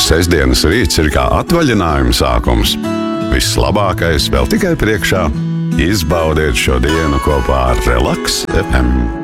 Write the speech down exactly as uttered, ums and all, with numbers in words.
Sestdienas rīts ir kā atvaļinājuma sākums. Viss labākais vēl tikai priekšā. Izbaudiet šo dienu kopā ar Relaks F M.